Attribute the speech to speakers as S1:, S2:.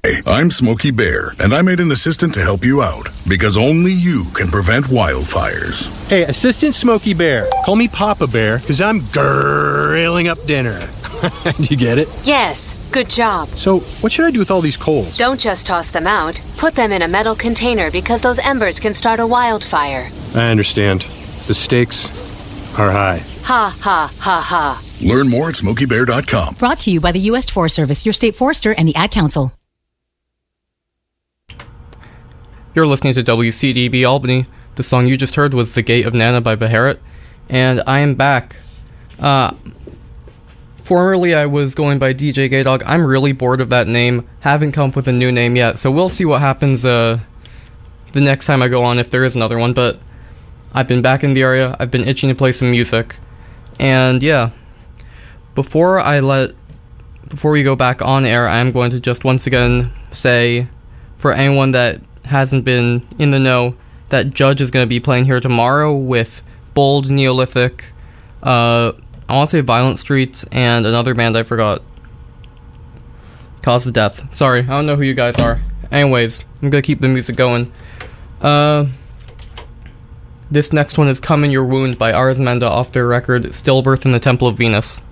S1: Hey, I'm Smokey Bear, and I made an assistant to help you out, because only you can prevent wildfires.
S2: Hey, Assistant Smokey Bear. Call me Papa Bear, because I'm grilling up dinner. Do you get it?
S3: Yes, good job.
S2: So, what should I do with all these coals?
S3: Don't just toss them out. Put them in a metal container because those embers can start a wildfire.
S2: I understand. The stakes are high.
S3: Ha, ha, ha, ha.
S1: Learn more at SmokeyBear.com.
S4: Brought to you by the U.S. Forest Service, your state forester, and the Ad Council.
S5: You're listening to WCDB Albany. The song you just heard was The Gate of Nana by Beharit. And I am back. Formerly, I was going by DJ Gaydog. I'm really bored of that name. Haven't come up with a new name yet, so we'll see what happens the next time I go on, if there is another one. But I've been back in the area. I've been itching to play some music. And yeah, before we go back on air, I'm going to just once again say, for anyone that hasn't been in the know, that Judge is going to be playing here tomorrow with Bold, Neolithic, I want to say Violent Streets, and another band I forgot. Cause of Death. Sorry, I don't know who you guys are. Anyways, I'm going to keep the music going. This next one is Come in Your Wound by Ars Menda off their record Stillbirth in the Temple of Venus.